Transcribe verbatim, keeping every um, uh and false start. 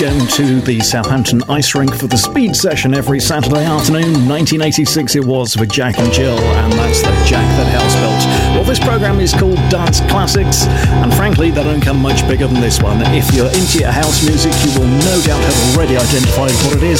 Going to the Southampton ice rink for the speed session every Saturday afternoon. nineteen eighty-six it was with Jack and Jill, and that's the Jack that House built. Well, this programme is called Dance Classics, and frankly, they don't come much bigger than this one. If you're into your house music, you will no doubt have already identified what it is.